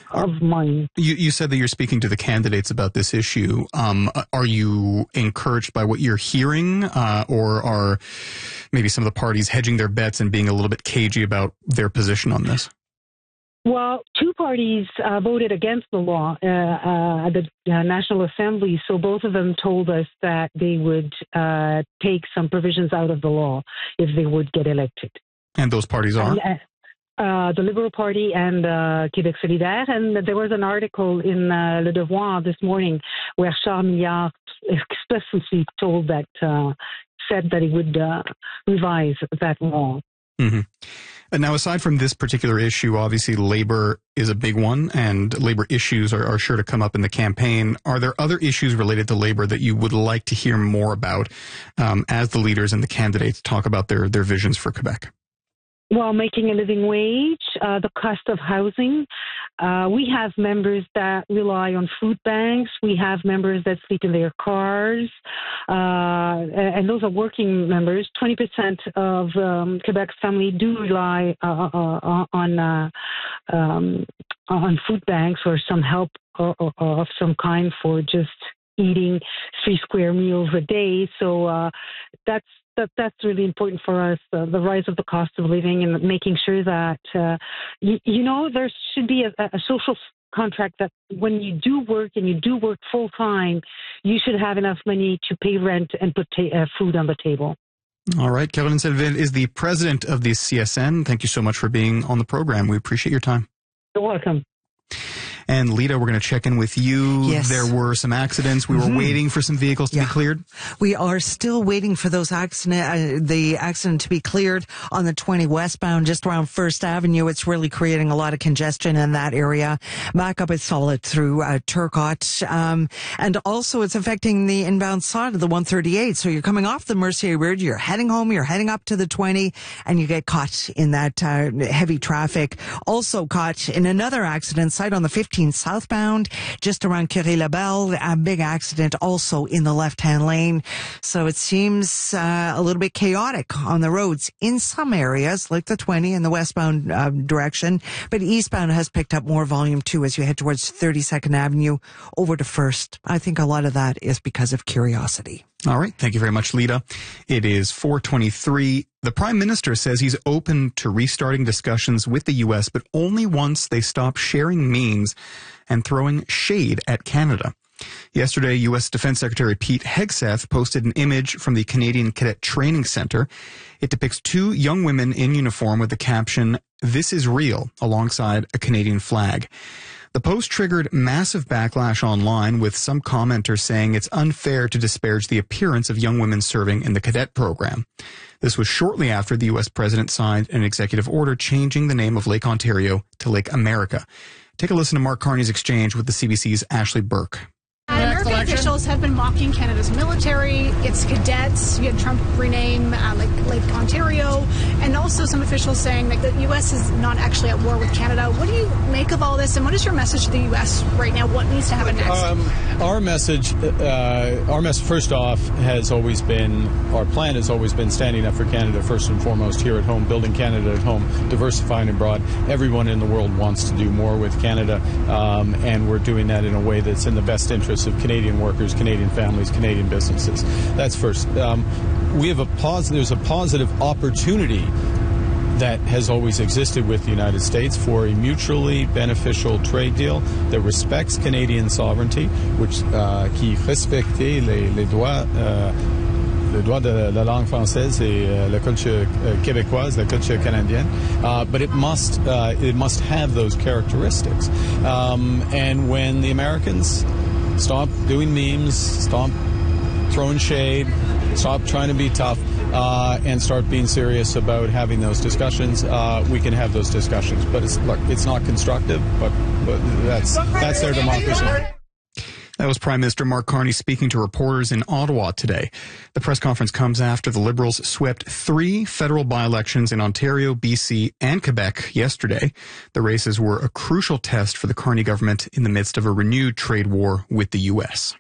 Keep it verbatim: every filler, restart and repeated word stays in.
of mine. You, you said that you're speaking to the candidates about this issue. Um, are you encouraged by what you're hearing, uh, or are maybe some of the parties hedging their bets and being a little bit cagey about their position on this? Well, two parties uh, voted against the law uh, uh, at the uh, National Assembly, so both of them told us that they would uh, take some provisions out of the law if they would get elected. And those parties are? And, uh, Uh, the Liberal Party and uh, Québec Solidaire. And there was an article in uh, Le Devoir this morning where Charles Milliard explicitly told that, uh, said that he would uh, revise that law. Mm-hmm. And now, aside from this particular issue, obviously labor is a big one, and labor issues are, are sure to come up in the campaign. Are there other issues related to labor that you would like to hear more about um, as the leaders and the candidates talk about their, their visions for Quebec? Well, making a living wage, uh, the cost of housing. Uh, we have members that rely on food banks. We have members that sleep in their cars. Uh, and those are working members. twenty percent of um, Quebec's family do rely uh, uh, on uh, um, on food banks or some help of, of some kind for just eating three square meals a day. So uh, that's That, that's really important for us, uh, the rise of the cost of living and making sure that, uh, you, you know, there should be a, a social contract that when you do work and you do work full time, you should have enough money to pay rent and put ta- uh, food on the table. All right. Caroline Selvin is the president of the C S N. Thank you so much for being on the program. We appreciate your time. You're welcome. And Lita, we're going to check in with you. Yes. There were some accidents. We were mm-hmm. waiting for some vehicles to yeah. be cleared. We are still waiting for those accident, uh, the accident to be cleared on the twenty westbound, just around First Avenue. It's really creating a lot of congestion in that area. Backup is solid through uh, Turcotte. Um, and also it's affecting the inbound side of the one thirty-eight. So you're coming off the Mercier Ridge, you're heading home, you're heading up to the twenty, and you get caught in that uh, heavy traffic. Also caught in another accident site on the fifteen southbound, just around Curie-Labelle, a big accident also in the left-hand lane. So it seems uh, a little bit chaotic on the roads in some areas, like the twenty in the westbound uh, direction, but eastbound has picked up more volume too as you head towards thirty-second Avenue over to First. I think a lot of that is because of curiosity. All right. Thank you very much, Lita. It is four twenty-three. The Prime Minister says he's open to restarting discussions with the U S, but only once they stop sharing memes and throwing shade at Canada. Yesterday, U S Defense Secretary Pete Hegseth posted an image from the Canadian Cadet Training Center. It depicts two young women in uniform with the caption, "This is real," alongside a Canadian flag. The post triggered massive backlash online, with some commenters saying it's unfair to disparage the appearance of young women serving in the cadet program. This was shortly after the U S president signed an executive order changing the name of Lake Ontario to Lake America. Take a listen to Mark Carney's exchange with the C B C's Ashley Burke. American officials have been mocking Canada's military, its cadets. You had Trump rename uh, Lake, Lake Ontario, and also some officials saying that the U S is not actually at war with Canada. What do you make of all this, and what is your message to the U S right now? What needs to happen next? Um, our message, uh, our message, first off, has always been, our plan has always been standing up for Canada first and foremost here at home, building Canada at home, diversifying abroad. Everyone in the world wants to do more with Canada, um, and we're doing that in a way that's in the best interest of Canadian workers, Canadian families, Canadian businesses. That's first. Um, we have a pos- there's a positive opportunity that has always existed with the United States for a mutually beneficial trade deal that respects Canadian sovereignty, which uh, qui respecte les, les droits uh, le droit de la langue française et uh, la culture uh, québécoise, la culture canadienne, uh, but it must uh, it must have those characteristics. Um, and when the Americans stop doing memes, stop throwing shade, stop trying to be tough, uh, and start being serious about having those discussions, uh, we can have those discussions. But it's, look, it's not constructive, but, but that's that's their democracy. That was Prime Minister Mark Carney speaking to reporters in Ottawa today. The press conference comes after the Liberals swept three federal by-elections in Ontario, B C, and Quebec yesterday. The races were a crucial test for the Carney government in the midst of a renewed trade war with the U S